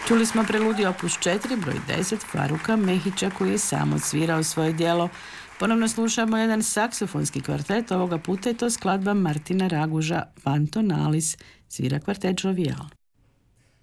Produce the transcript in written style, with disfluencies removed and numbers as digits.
Čuli smo preludiju opus 4, broj 10, Faruka Mehića, koji je sam odsvirao svoje djelo. Ponovno slušamo jedan saksofonski kvartet, ovoga puta je to skladba Martina Raguža, Pantonalis, svira kvartet Jovial.